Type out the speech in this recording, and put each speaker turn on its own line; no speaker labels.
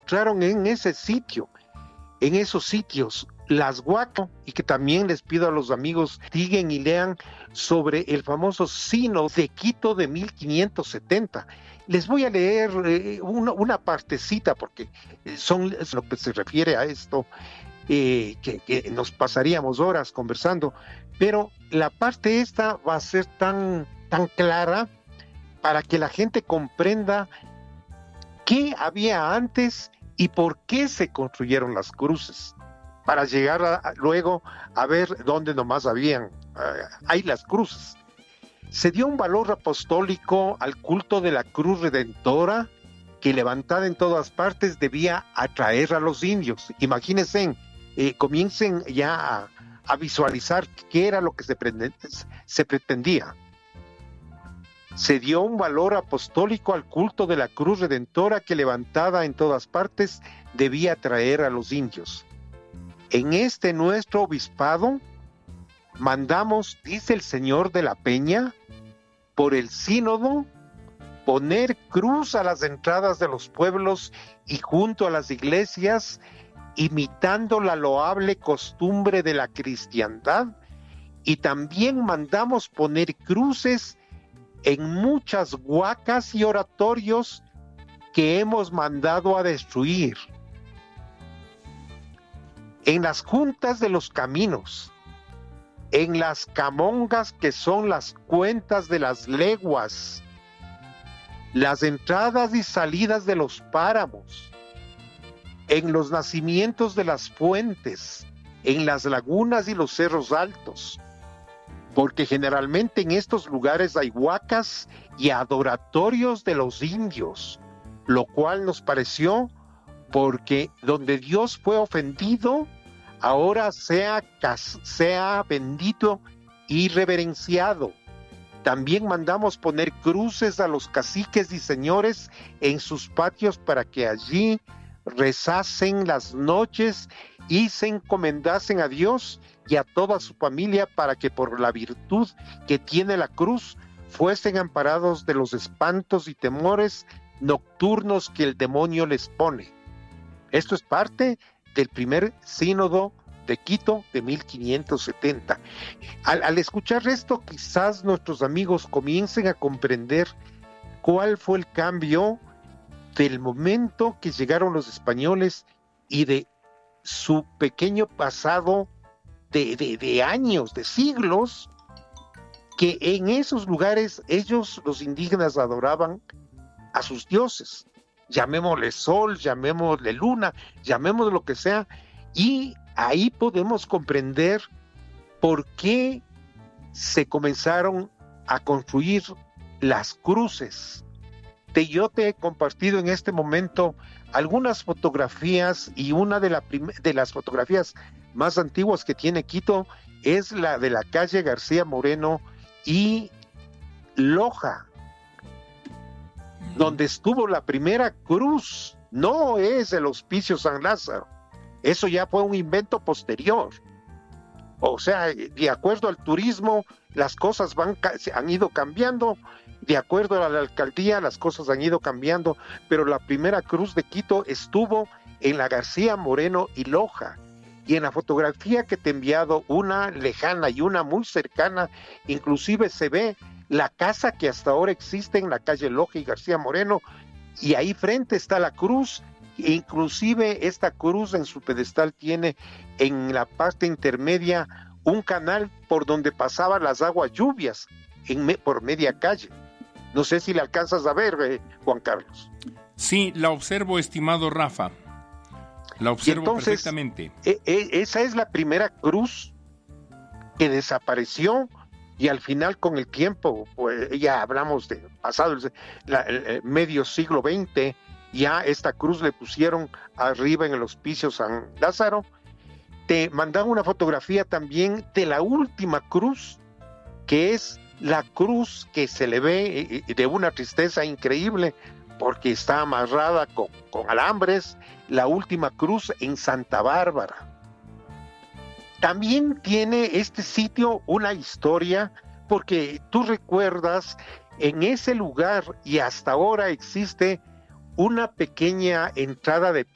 encontraron en ese sitio, en esos sitios, las huacas, y que también les pido a los amigos siguen y lean sobre el famoso sínodo de Quito de 1570. Les voy a leer una partecita porque es lo que se refiere a esto, que nos pasaríamos horas conversando, pero la parte esta va a ser tan clara para que la gente comprenda qué había antes y por qué se construyeron las cruces, para llegar luego a ver dónde nomás hay las cruces. Se dio un valor apostólico al culto de la cruz redentora, que levantada en todas partes debía atraer a los indios. Imagínense, comiencen ya a visualizar qué era lo que se pretendía. Se dio un valor apostólico al culto de la cruz redentora, que levantada en todas partes debía atraer a los indios. En este nuestro obispado mandamos, dice el señor de la Peña, por el sínodo, poner cruz a las entradas de los pueblos y junto a las iglesias, imitando la loable costumbre de la cristiandad, y también mandamos poner cruces en muchas huacas y oratorios que hemos mandado a destruir. En las juntas de los caminos, en las camongas, que son las cuentas de las leguas, las entradas y salidas de los páramos, en los nacimientos de las fuentes, en las lagunas y los cerros altos, porque generalmente en estos lugares hay huacas y adoratorios de los indios, lo cual nos pareció, porque donde Dios fue ofendido, ahora sea bendito y reverenciado. También mandamos poner cruces a los caciques y señores en sus patios, para que allí rezasen las noches y se encomendasen a Dios y a toda su familia, para que por la virtud que tiene la cruz fuesen amparados de los espantos y temores nocturnos que el demonio les pone. Esto es parte del primer sínodo de Quito de 1570. Al escuchar esto, quizás nuestros amigos comiencen a comprender cuál fue el cambio del momento que llegaron los españoles y de su pequeño pasado de años, de siglos, que en esos lugares ellos, los indígenas, adoraban a sus dioses. Llamémosle sol, llamémosle luna, llamémosle lo que sea, y ahí podemos comprender por qué se comenzaron a construir las cruces. Yo te he compartido en este momento algunas fotografías, y una de las fotografías más antiguas que tiene Quito es la de la calle García Moreno y Loja, donde estuvo la primera cruz. No es el Hospicio San Lázaro, eso ya fue un invento posterior. O sea, de acuerdo al turismo, las cosas han ido cambiando, de acuerdo a la alcaldía, las cosas han ido cambiando, pero la primera cruz de Quito estuvo en la García Moreno y Loja. Y en la fotografía que te he enviado, una lejana y una muy cercana, inclusive se ve la casa que hasta ahora existe en la calle Loja y García Moreno, y ahí frente está la cruz. Inclusive esta cruz en su pedestal tiene en la parte intermedia un canal por donde pasaban las aguas lluvias por media calle. No sé si la alcanzas a ver, Juan Carlos.
Sí, la observo, estimado Rafa. La observo
entonces,
perfectamente.
Esa es la primera cruz que desapareció, y al final, con el tiempo, pues ya hablamos de pasado el medio siglo XX, ya esta cruz le pusieron arriba en el Hospicio San Lázaro. Te mandaron una fotografía también de la última cruz, que es la cruz que se le ve de una tristeza increíble, porque está amarrada con alambres, la última cruz en Santa Bárbara. También tiene este sitio una historia, porque tú recuerdas, en ese lugar y hasta ahora existe una pequeña entrada de